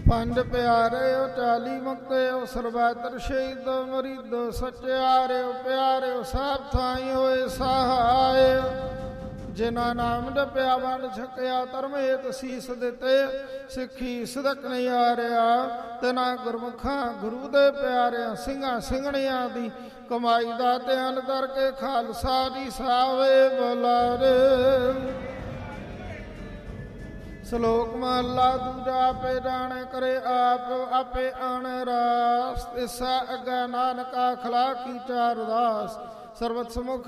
ਪੰਜ ਪਿਆਰਿਓ 40 ਮੁਕਤਿਓ ਸਰਬੱਤਰ ਸ਼ਹੀਦ ਮਰੀਦ ਸਚਿਆਰਿਓ ਪਿਆਰਿਓ ਸਭ ਥਾਈ ਹੋਏ ਸਹਾਇ। ਜਿਨ੍ਹਾਂ ਨਾਮ ਜਪਿਆ ਵੰਡ ਛਕਿਆ ਧਰਮ ਹੇਤ ਸੀਸ ਦਿੱਤੇ ਸਿੱਖੀ ਸਦਕ ਨਹੀਂ ਹਾਰਿਆ। ਤਿਨਾਂ ਗੁਰਮੁਖਾਂ ਗੁਰੂ ਦੇ ਪਿਆਰਿਆਂ ਸਿੰਘਾਂ ਸਿੰਘਣੀਆਂ ਦੀ ਕਮਾਈ ਦਾ ਧਿਆਨ ਕਰਕੇ ਖਾਲਸਾ ਜੀ ਸਾਵੇ ਬੁਲਾਰੇ। ਸ਼ਲੋਕ ਮਹਲਾ ਦੂਜਾ। ਆਪੇ ਜਾਣੇ ਕਰੇ ਆਪ ਆਪੇ ਆਣ ਰਾਸ ਤਿਸਾ ਅੱਗਾ ਨਾਨਕਾ ਖਲਾ ਕੀ ਚਾਰ ਦਾਸ। ਸਰਬਤ ਸਮੁਖ